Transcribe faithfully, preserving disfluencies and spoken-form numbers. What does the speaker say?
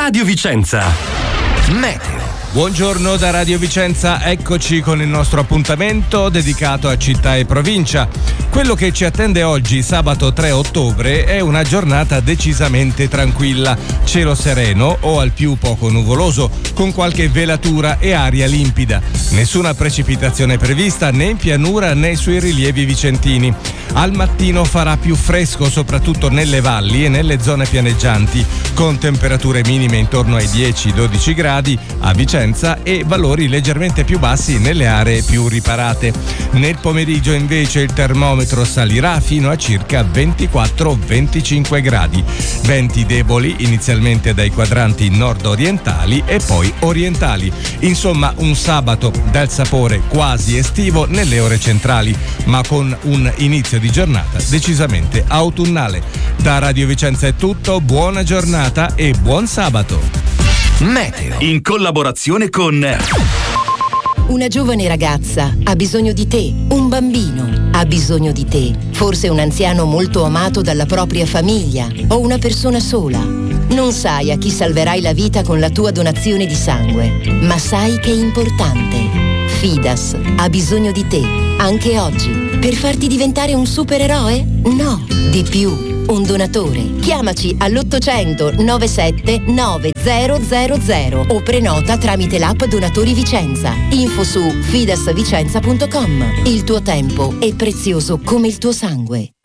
Radio Vicenza. Meteo. Buongiorno da Radio Vicenza, eccoci con il nostro appuntamento dedicato a città e provincia. Quello che ci attende oggi, sabato tre ottobre, è una giornata decisamente tranquilla, cielo sereno o al più poco nuvoloso, con qualche velatura e aria limpida. Nessuna precipitazione prevista né in pianura né sui rilievi vicentini. Al mattino farà più fresco soprattutto nelle valli e nelle zone pianeggianti, con temperature minime intorno ai dieci dodici gradi a Vicenza e valori leggermente più bassi nelle aree più riparate. Nel pomeriggio invece il termometro salirà fino a circa ventiquattro venticinque gradi. Venti deboli inizialmente dai quadranti nord-orientali e poi orientali. Insomma, un sabato dal sapore quasi estivo nelle ore centrali, ma con un inizio di giornata decisamente autunnale. Da Radio Vicenza è tutto, buona giornata e buon sabato. Meteo. In collaborazione con Una giovane ragazza ha bisogno di te, un bambino ha bisogno di te, forse un anziano molto amato dalla propria famiglia o una persona sola. Non sai a chi salverai la vita con la tua donazione di sangue, ma sai che è importante. Fidas ha bisogno di te, anche oggi, per farti diventare un supereroe? No, di più. Un donatore. Chiamaci all'ottocento novantasette novecento o prenota tramite l'app Donatori Vicenza. Info su fidasvicenza punto com. Il tuo tempo è prezioso come il tuo sangue.